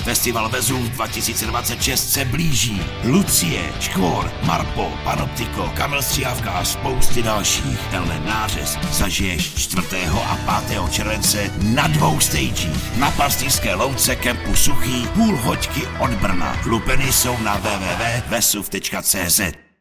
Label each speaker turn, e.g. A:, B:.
A: Festival Vezuv 2026 se blíží. Lucie, Škvor, Marpo, Panoptiko, Kamil Stříhavka a spousty dalších. Tenhle nářez zažiješ 4. a 5. července na 2 stagích. Na Pastýřské louce kempu Suchý, půl hoďky od Brna. Lupeny jsou na www.vesuv.cz.